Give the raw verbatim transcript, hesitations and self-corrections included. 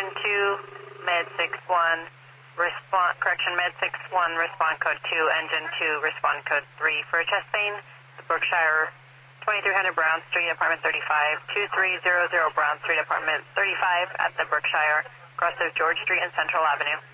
Engine two, Med six one, respond, correction, Med six one, respond code two, Engine two, respond code three for a chest pain, the Berkshire twenty-three hundred Brown Street, apartment thirty-five, two three zero zero Brown Street, apartment thirty-five at the Berkshire, across of George Street and Central Avenue.